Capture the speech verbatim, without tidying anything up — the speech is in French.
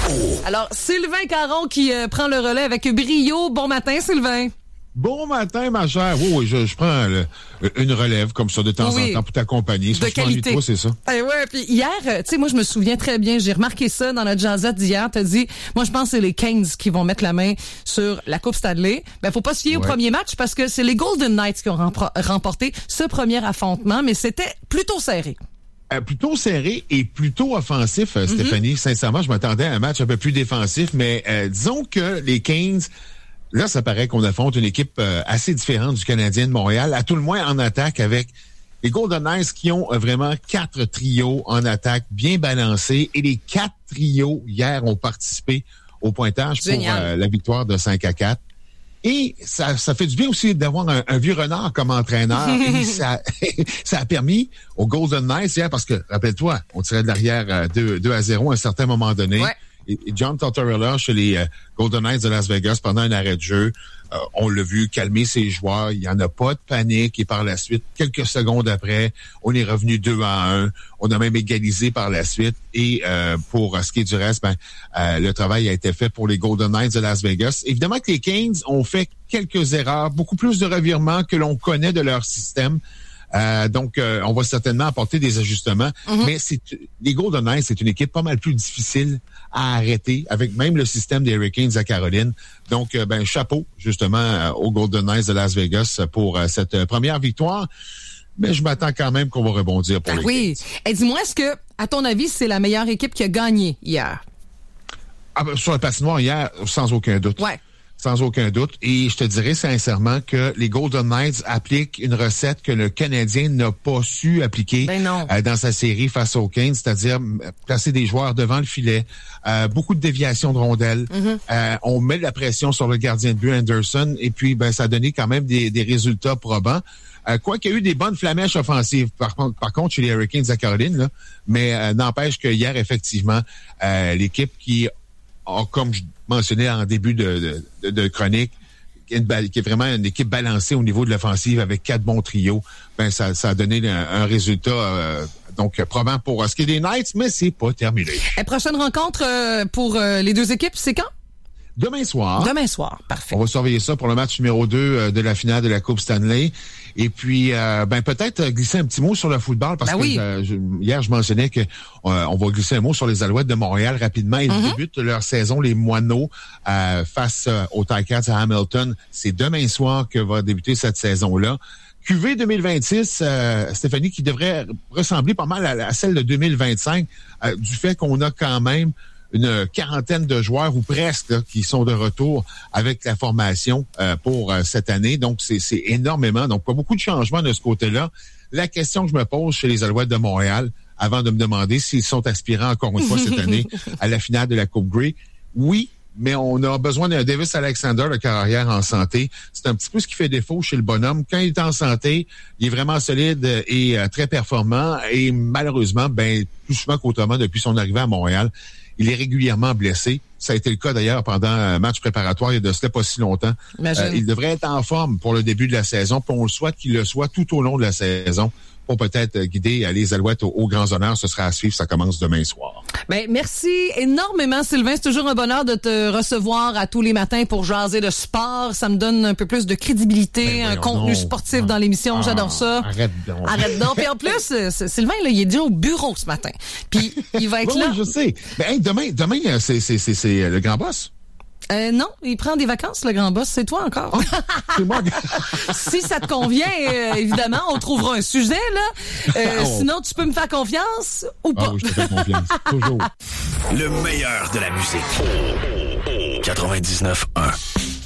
Alors, Sylvain Caron qui euh, prend le relais avec brio. Bon matin, Sylvain. Bon matin, ma chère. Oui, oui, je, je prends le, une relève comme ça de temps oui. en temps pour t'accompagner. De qualité. Toi, c'est ça. Eh ouais, puis hier, tu sais, moi, je me souviens très bien, j'ai remarqué ça dans notre jazzette d'hier. T'as dit, moi, je pense que c'est les Canes qui vont mettre la main sur la Coupe Stanley. Ben, faut pas se fier ouais. au premier match parce que c'est les Golden Knights qui ont rempr- remporté ce premier affrontement, mais c'était plutôt serré. Euh, plutôt serré et plutôt offensif, euh, Stéphanie. Mm-hmm. Sincèrement, je m'attendais à un match un peu plus défensif, mais euh, disons que les Canes, là, ça paraît qu'on affronte une équipe euh, assez différente du Canadien de Montréal, à tout le moins en attaque avec les Golden Knights qui ont euh, vraiment quatre trios en attaque bien balancés et les quatre trios hier ont participé au pointage Génial. pour euh, la victoire de cinq à quatre. Et ça, ça fait du bien aussi d'avoir un, un vieux renard comme entraîneur. Et ça, ça a permis aux Golden Knights hier, parce que, rappelle-toi, on tirait de l'arrière deux à zéro à un certain moment donné. Ouais. Et John Tortorella chez les euh, Golden Knights de Las Vegas pendant un arrêt de jeu, euh, on l'a vu calmer ses joueurs. Il n'y en a pas de panique. Et par la suite, quelques secondes après, on est revenu deux à un. On a même égalisé par la suite. Et euh, pour ce qui est du reste, ben euh, le travail a été fait pour les Golden Knights de Las Vegas. Évidemment que les Canes ont fait quelques erreurs, beaucoup plus de revirements que l'on connaît de leur système. Euh, donc, euh, on va certainement apporter des ajustements. Mm-hmm. Mais c'est les Golden Knights, c'est une équipe pas mal plus difficile à arrêter, avec même le système des Hurricanes à Caroline. Donc, euh, ben chapeau, justement, euh, aux Golden Knights de Las Vegas pour euh, cette euh, première victoire. Mais je m'attends quand même qu'on va rebondir pour ah, les oui. Canes. Et dis-moi, est-ce que, à ton avis, c'est la meilleure équipe qui a gagné hier? Ah, ben, sur la patinoire hier, sans aucun doute. Ouais. Sans aucun doute. Et je te dirais sincèrement que les Golden Knights appliquent une recette que le Canadien n'a pas su appliquer ben non. Euh, dans sa série face aux Canes, c'est-à-dire placer des joueurs devant le filet, euh, beaucoup de déviations de rondelles. Mm-hmm. Euh, on met de la pression sur le gardien de but Anderson et puis ben ça a donné quand même des, des résultats probants. Euh, quoi qu'il y a eu des bonnes flamèches offensives, par contre, par contre chez les Hurricanes à Caroline, là, mais euh, n'empêche que hier, effectivement, euh, l'équipe qui a, comme je mentionnais en début de, de, de chronique, qui est, qui est vraiment une équipe balancée au niveau de l'offensive avec quatre bons trios, ben ça, ça a donné un, un résultat euh, donc probant pour ce qui est des Knights, mais c'est pas terminé. La prochaine rencontre euh, pour euh, les deux équipes, c'est quand? Demain soir. Demain soir, parfait. On va surveiller ça pour le match numéro deux euh, de la finale de la Coupe Stanley. Et puis, euh, ben peut-être glisser un petit mot sur le football, parce ben que oui. euh, je, hier, je mentionnais que euh, on va glisser un mot sur les Alouettes de Montréal rapidement. Ils mm-hmm. débutent leur saison, les Moineaux, euh, face euh, aux Ticats à Hamilton. C'est demain soir que va débuter cette saison-là. Q V deux mille vingt-six, euh, Stéphanie, qui devrait ressembler pas mal à, à celle de deux mille vingt-cinq, euh, du fait qu'on a quand même une quarantaine de joueurs ou presque là, qui sont de retour avec la formation euh, pour euh, cette année. Donc, c'est, c'est énormément. Donc, pas beaucoup de changements de ce côté-là. La question que je me pose chez les Alouettes de Montréal, avant de me demander s'ils sont aspirants encore une fois cette année à la finale de la Coupe Grey, oui, mais on a besoin d'un Davis Alexander de carrière en santé. C'est un petit peu ce qui fait défaut chez le bonhomme. Quand il est en santé, il est vraiment solide et euh, très performant. Et malheureusement, ben plus souvent qu'autrement, depuis son arrivée à Montréal, il est régulièrement blessé. Ça a été le cas d'ailleurs pendant un match préparatoire il y a de cela pas si longtemps. Euh, il devrait être en forme pour le début de la saison, puis on le souhaite qu'il le soit tout au long de la saison pour peut-être guider les Alouettes aux, aux grands honneurs. Ce sera à suivre, ça commence demain soir. Ben, merci énormément, Sylvain. C'est toujours un bonheur de te recevoir à tous les matins pour jaser de sport. Ça me donne un peu plus de crédibilité, ben, un contenu non. sportif non. dans l'émission. Ah, j'adore ça. Arrête donc. Arrête donc. Puis en plus, Sylvain, là, il est déjà au bureau ce matin. Puis il va être oui, là. Oui, je sais. Ben, hey, demain, demain, c'est, c'est, c'est, c'est le grand boss. Euh, non, il prend des vacances, le grand boss. C'est toi encore. Oh, c'est moi. Si ça te convient, euh, évidemment, on trouvera un sujet, là. Euh, oh. Sinon, tu peux me faire confiance ou pas? Ah oui, je te fais confiance. Toujours. Le meilleur de la musique. quatre-vingt-dix-neuf un.